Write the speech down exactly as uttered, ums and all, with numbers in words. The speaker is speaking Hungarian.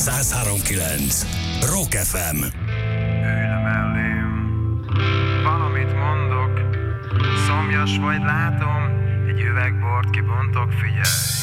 száz három kilenc Rock ef em. Ülj le mellém, valamit mondok, szomjas vagy látom, egy üveg bort kibontok, figyelj.